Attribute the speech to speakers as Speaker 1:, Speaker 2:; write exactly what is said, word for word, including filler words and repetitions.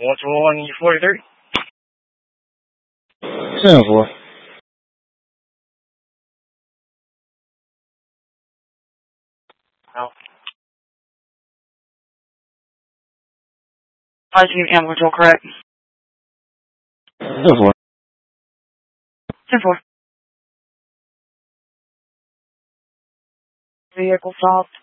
Speaker 1: What's one E forty-three?
Speaker 2: ten four.
Speaker 1: No.
Speaker 3: I see animal control, correct?
Speaker 2: ten four.
Speaker 3: ten four. Vehicle stopped.